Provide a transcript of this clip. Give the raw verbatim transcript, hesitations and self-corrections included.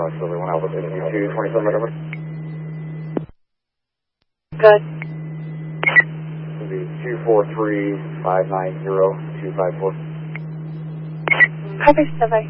approximately one Alpha two twenty-seven November. Good. It'll be two four three five nine zero two five four. Copy, bye-bye.